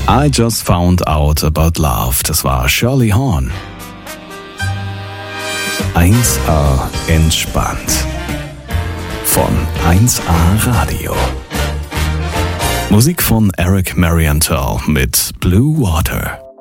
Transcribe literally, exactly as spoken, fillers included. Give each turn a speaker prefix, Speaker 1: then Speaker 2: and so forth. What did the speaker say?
Speaker 1: I Just Found Out About Love, das war Shirley Horn. eins A entspannt. Von eins A Radio. Musik von Eric Marienthal mit Blue Water.